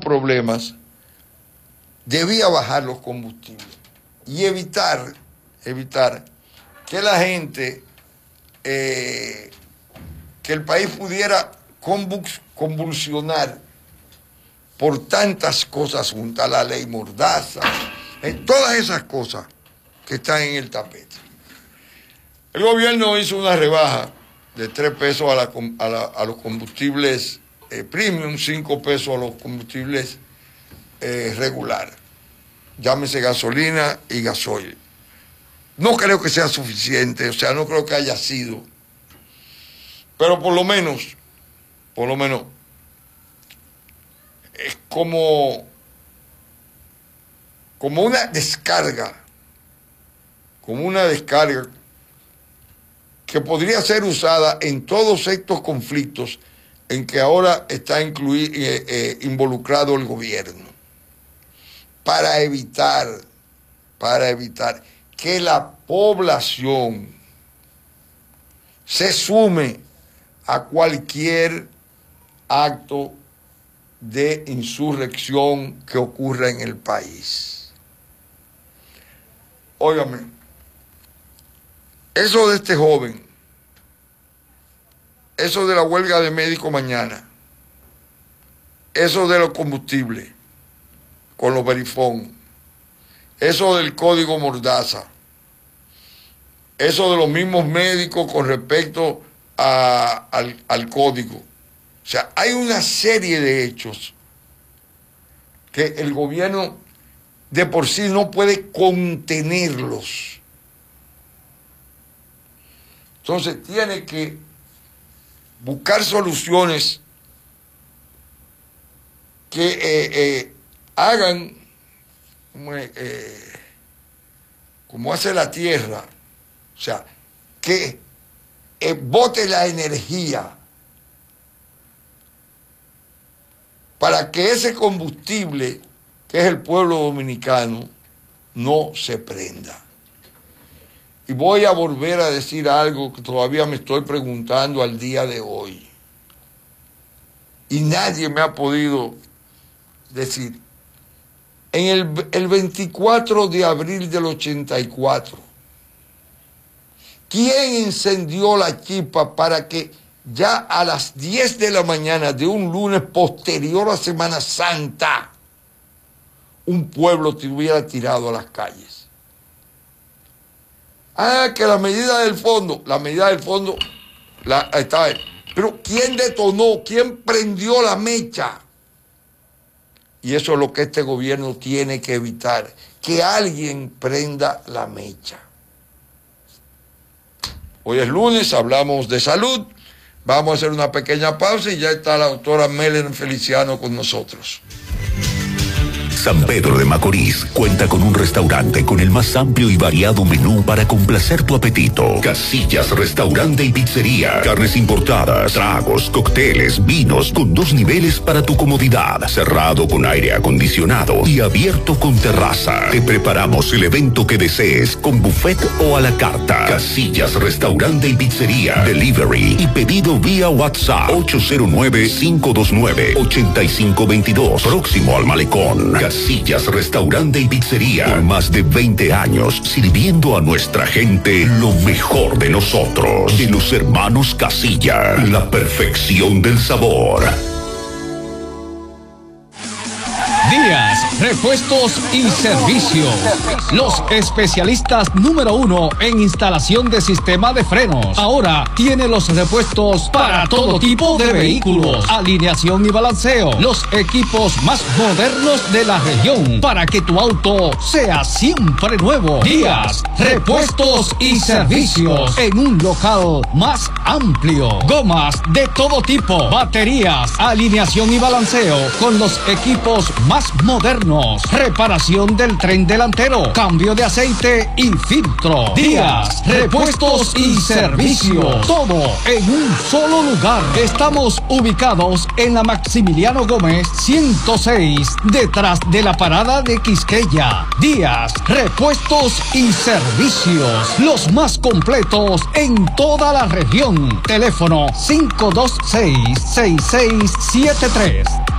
problemas, debía bajar los combustibles y evitar que la gente, que el país pudiera convulsionar por tantas cosas juntas, la ley Mordaza, todas esas cosas que están en el tapete. El gobierno hizo una rebaja de 3 pesos a los combustibles premium, 5 pesos a los combustibles regular, llámese gasolina y gasoil. No creo que sea suficiente, o sea, no creo que haya sido, pero por lo menos es como una descarga, que podría ser usada en todos estos conflictos en que ahora está involucrado el gobierno, para evitar que la población se sume a cualquier acto de insurrección que ocurra en el país. Óigame, eso de este joven, eso de la huelga de médicos mañana, eso de los combustibles con los verifón, eso del código Mordaza, eso de los mismos médicos con respecto al código. O sea, hay una serie de hechos que el gobierno de por sí no puede contenerlos. Entonces tiene que buscar soluciones que hagan como hace la tierra, o sea, que bote la energía para que ese combustible, que es el pueblo dominicano, no se prenda. Y voy a volver a decir algo que todavía me estoy preguntando al día de hoy. Y nadie me ha podido decir. En el 24 de abril del 84, ¿quién encendió la chispa para que ya a las 10 de la mañana de un lunes posterior a Semana Santa un pueblo estuviera tirado a las calles? Que la medida del fondo está ahí. Pero ¿quién detonó? ¿Quién prendió la mecha? Y eso es lo que este gobierno tiene que evitar, que alguien prenda la mecha. Hoy es lunes, hablamos de salud. Vamos a hacer una pequeña pausa y ya está la doctora Melen Feliciano con nosotros. San Pedro de Macorís cuenta con un restaurante con el más amplio y variado menú para complacer tu apetito. Casillas Restaurante y Pizzería. Carnes importadas, tragos, cócteles, vinos con 2 niveles para tu comodidad. Cerrado con aire acondicionado y abierto con terraza. Te preparamos el evento que desees con buffet o a la carta. Casillas Restaurante y Pizzería. Delivery y pedido vía WhatsApp 809-529-8522. Próximo al Malecón. Casillas Restaurante y Pizzería. Por más de 20 años sirviendo a nuestra gente lo mejor de nosotros. De los hermanos Casilla. La perfección del sabor. Díaz, repuestos y servicios. Los especialistas número 1 en instalación de sistema de frenos. Ahora tiene los repuestos para todo tipo de vehículos. Alineación y balanceo. Los equipos más modernos de la región para que tu auto sea siempre nuevo. Díaz, repuestos y servicios en un local más amplio. Gomas de todo tipo. Baterías, alineación y balanceo con los equipos más modernos, reparación del tren delantero, cambio de aceite y filtro. Díaz, repuestos y servicios, todo en un solo lugar. Estamos ubicados en la Maximiliano Gómez 106, detrás de la parada de Quisqueya. Díaz, repuestos y servicios, los más completos en toda la región. Teléfono 526-6673.